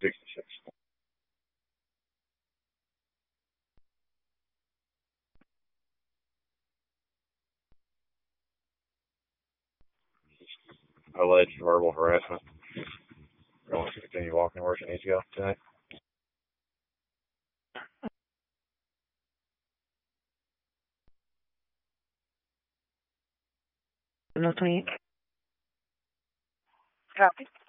66. Alleged verbal harassment. You want to continue walking where she needs to go tonight? No 28. Copy.